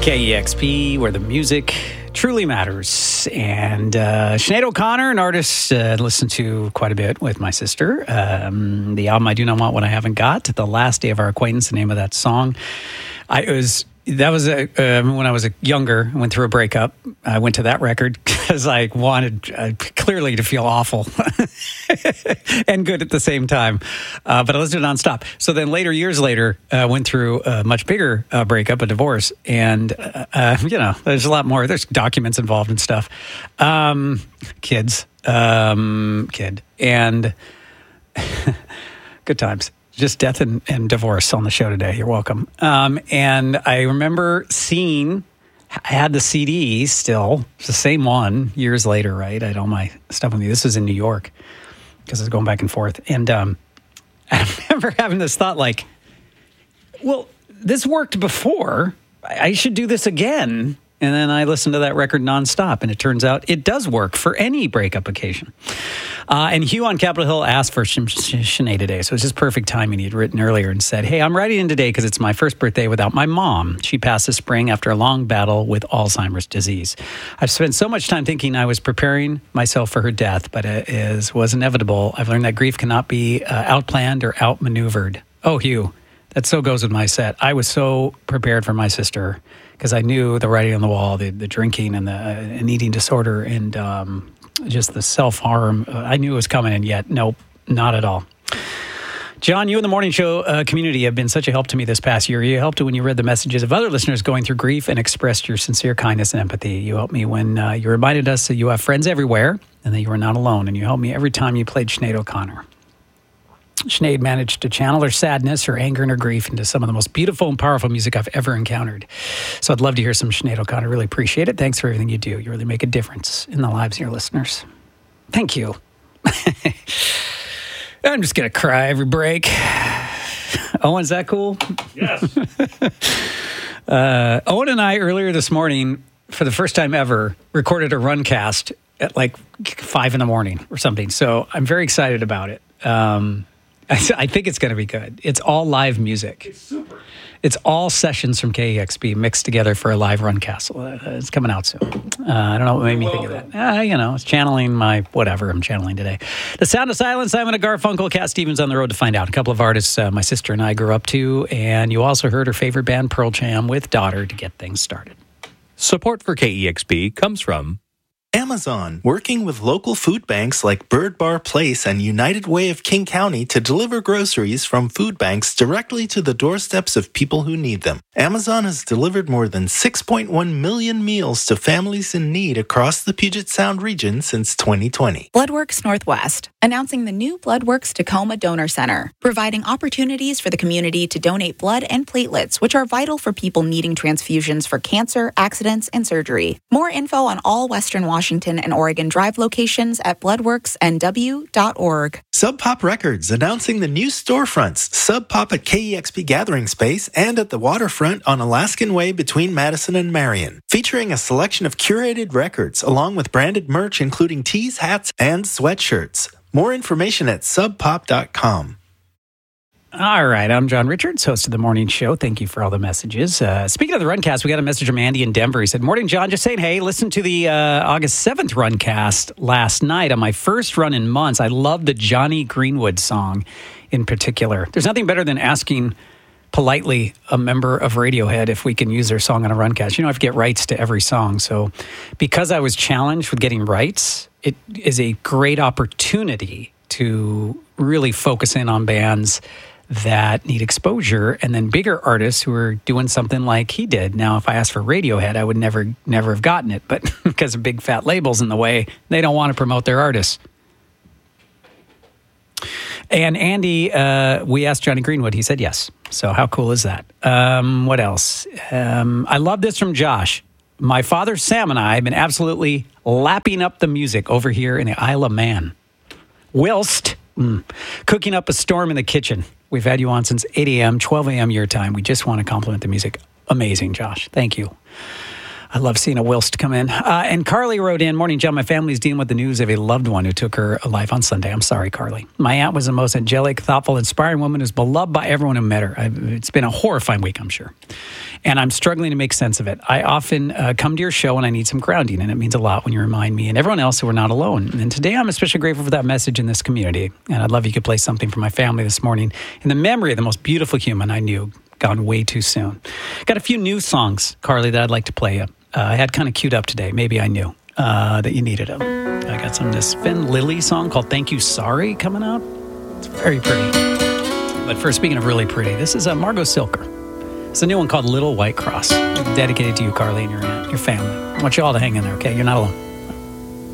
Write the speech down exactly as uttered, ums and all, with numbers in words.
K E X P, where the music truly matters. And uh, Sinead O'Connor, an artist uh, listened to quite a bit with my sister. Um, the album I Do Not Want What I Haven't Got, The Last Day of Our Acquaintance, the name of that song. I it was that was a, um, when I was a younger, went through a breakup. I went to that record because I wanted uh, clearly to feel awful and good at the same time. Uh, but I listened to it nonstop. So then later, years later, I uh, went through a much bigger uh, breakup, a divorce. And, uh, uh, you know, there's a lot more. There's documents involved and stuff. Um, kids. Um, kid. And good times. Just death and, and divorce on the show today. You're welcome. Um, and I remember seeing, I had the C D still, it's the same one years later, right? I had all my stuff with me. This was in New York because I was going back and forth. And um, I remember having this thought like, well, this worked before. I should do this again. And then I listened to that record nonstop, and it turns out it does work for any breakup occasion. Uh, and Hugh on Capitol Hill asked for Sinead today, so it's just perfect timing. He'd written earlier and said, hey, I'm writing in today because it's my first birthday without my mom. She passed this spring after a long battle with Alzheimer's disease. I've spent so much time thinking I was preparing myself for her death, but it is, was inevitable. I've learned that grief cannot be uh, outplanned or outmaneuvered. Oh, Hugh, that so goes with my set. I was so prepared for my sister because I knew the writing on the wall, the, the drinking and the uh, and eating disorder and um, just the self-harm. Uh, I knew it was coming, and yet, nope, not at all. John, you and the Morning Show uh, community have been such a help to me this past year. You helped when you read the messages of other listeners going through grief and expressed your sincere kindness and empathy. You helped me when uh, you reminded us that you have friends everywhere and that you are not alone. And you helped me every time you played Sinead O'Connor. Sinead managed to channel her sadness, her anger, and her grief into some of the most beautiful and powerful music I've ever encountered. So I'd love to hear some Sinead O'Connor. Really appreciate it. Thanks for everything you do. You really make a difference in the lives of your listeners. Thank you. I'm just going to cry every break. Owen, is that cool? Yes. uh, Owen and I, earlier this morning, for the first time ever, recorded a Runcast at like five in the morning or something. So I'm very excited about it. Um, I, I think it's going to be good. It's all live music. It's super. It's all sessions from K E X P mixed together for a live Runcast. Uh, it's coming out soon. Uh, I don't know what made me think of that. Uh, you know, it's channeling my whatever I'm channeling today. The Sound of Silence, Simon and Garfunkel, Cat Stevens on the road to find out. A couple of artists uh, my sister and I grew up to, and you also heard her favorite band, Pearl Jam, with Daughter to get things started. Support for K E X P comes from Amazon, working with local food banks like Bird Bar Place and United Way of King County to deliver groceries from food banks directly to the doorsteps of people who need them. Amazon has delivered more than six point one million meals to families in need across the Puget Sound region since twenty twenty. Bloodworks Northwest, announcing the new Bloodworks Tacoma Donor Center, providing opportunities for the community to donate blood and platelets, which are vital for people needing transfusions for cancer, accidents, and surgery. More info on all Western Washington Washington and Oregon Drive locations at bloodworks n w dot org. Sub Pop Records announcing the new storefronts, Sub Pop at K E X P Gathering Space and at the waterfront on Alaskan Way between Madison and Marion, featuring a selection of curated records along with branded merch including tees, hats, and sweatshirts. More information at sub pop dot com. All right, I'm John Richards, host of The Morning Show. Thank you for all the messages. Uh, speaking of the Runcast, we got a message from Andy in Denver. He said, morning, John. Just saying, hey, listen to the uh, August seventh Runcast last night on my first run in months. I love the Johnny Greenwood song in particular. There's nothing better than asking politely a member of Radiohead if we can use their song on a Runcast. You know, I have to get rights to every song. So because I was challenged with getting rights, it is a great opportunity to really focus in on bands that need exposure, and then bigger artists who are doing something like he did. Now, if I asked for Radiohead, I would never, never have gotten it, but because of big fat labels in the way, they don't want to promote their artists. And Andy, uh, we asked Johnny Greenwood. He said yes. So how cool is that? Um, what else? Um, I love this from Josh. My father, Sam, and I have been absolutely lapping up the music over here in the Isle of Man. Whilst mm, cooking up a storm in the kitchen. We've had you on since eight a.m., twelve a.m. your time. We just want to compliment the music. Amazing, Josh. Thank you. I love seeing a whilst come in. Uh, and Carly wrote in, Morning, John. My family's dealing with the news of a loved one who took her life on Sunday. I'm sorry, Carly. My aunt was the most angelic, thoughtful, inspiring woman who's beloved by everyone who met her. I've, it's been a horrifying week, I'm sure. And I'm struggling to make sense of it. I often uh, come to your show and I need some grounding, and it means a lot when you remind me and everyone else that we're not alone. And today I'm especially grateful for that message in this community. And I'd love if you could play something for my family this morning in the memory of the most beautiful human I knew, gone way too soon. Got a few new songs, Carly, that I'd like to play you. Uh, I had kind of queued up today. Maybe I knew uh, that you needed them. I got some of this Finn Lily song called Thank You Sorry coming up. It's very pretty. But first, speaking of really pretty, this is uh, Margot Silker. It's a new one called Little White Cross. Dedicated to you, Carly, and your aunt, your family. I want you all to hang in there, okay? You're not alone.